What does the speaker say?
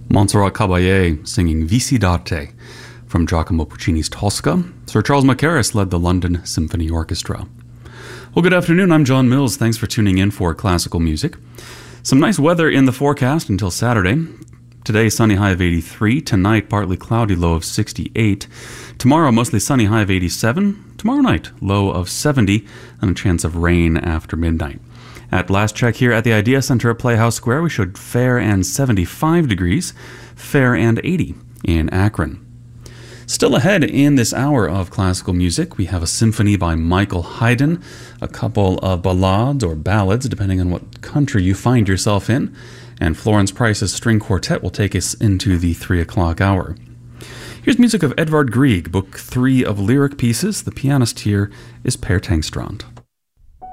Montserrat Caballé singing Vici d'Arte from Giacomo Puccini's Tosca. Sir Charles Mackerras led the London Symphony Orchestra. Well, good afternoon. I'm John Mills. Thanks for tuning in for classical music. Some nice weather in the forecast until Saturday. Today, sunny, high of 83. Tonight, partly cloudy, low of 68. Tomorrow, mostly sunny, high of 87. Tomorrow night, low of 70, and a chance of rain after midnight. At last check here at the Idea Center at Playhouse Square, we showed fair and 75 degrees, fair and 80 in Akron. Still ahead in this hour of classical music, we have a symphony by Michael Haydn, a couple of ballades or ballads, depending on what country you find yourself in, and Florence Price's string quartet will take us into the 3 o'clock hour. Here's music of Edvard Grieg, Book 3 of Lyric Pieces. The pianist here is Per Tengstrand.